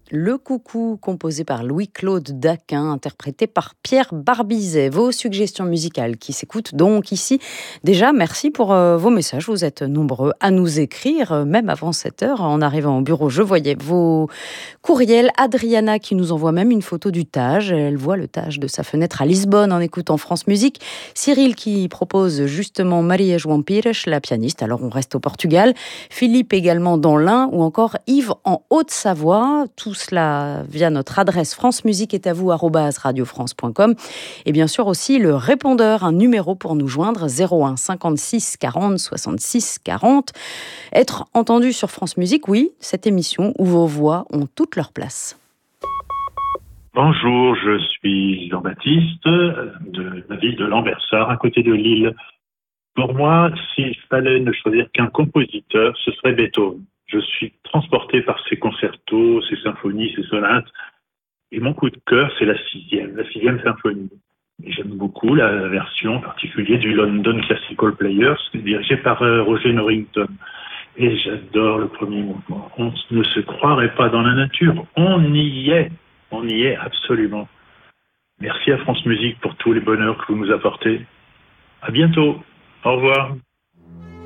Le Coucou, composé par Louis-Claude Daquin, interprété par Pierre Barbizet. Vos suggestions musicales qui s'écoutent donc ici. Déjà, merci pour vos messages. Vous êtes nombreux à nous écrire, même avant 7 heures. En arrivant au bureau, je voyais vos courriels. Adriana qui nous envoie même une photo du Tage. Elle voit le Tage de sa fenêtre à Lisbonne en écoutant France Musique. Cyril qui propose justement Maria João Pires, la pianiste. Alors on reste au Portugal. Philippe également dans l'Ain ou encore Yves en Haute-Savoie. Tout cela via notre adresse francemusique@radiofrance.com. Et bien sûr aussi le répondeur, un numéro pour nous joindre 01 56 40 66 40. Être entendu sur France Musique, oui, cette émission où vos voix ont toute leur place. Bonjour, je suis Jean-Baptiste de la ville de Lambersart, à côté de Lille. Pour moi, s'il fallait ne choisir qu'un compositeur, ce serait Beethoven. Je suis transporté par ses concertos, ses symphonies, ses sonates. Et mon coup de cœur, c'est la sixième symphonie. Et j'aime beaucoup la version particulière du London Classical Players, dirigée par Roger Norrington. Et j'adore le premier mouvement. On ne se croirait pas dans la nature. On y est absolument. Merci à France Musique pour tous les bonheurs que vous nous apportez. À bientôt. Au revoir.